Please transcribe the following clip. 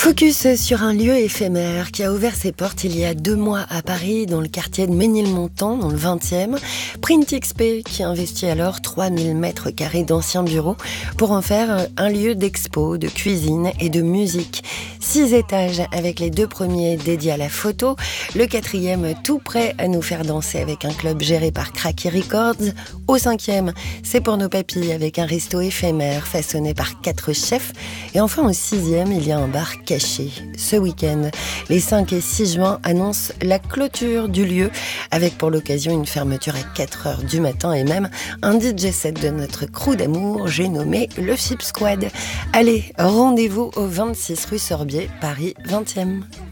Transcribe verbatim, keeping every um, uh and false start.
Focus sur un lieu éphémère qui a ouvert ses portes il y a deux mois à Paris, dans le quartier de Ménilmontant, dans le vingtième. PrintXP qui investit alors trois mille mètres carrés d'anciens bureaux pour en faire un lieu d'expo, de cuisine et de musique. Six étages avec les deux premiers dédiés à la photo, le quatrième tout prêt à nous faire danser avec un club géré par Cracky Records. Au cinquième, c'est pour nos papilles avec un resto éphémère façonné par quatre chefs. Et enfin au sixième, il y a un bar caché. Ce week-end, les cinq et six juin annoncent la clôture du lieu avec pour l'occasion une fermeture à quatre heures du matin et même un D J set de notre crew d'amour, j'ai nommé le Chip Squad. Allez, rendez-vous au vingt-six rue Sorbier, Paris vingtième.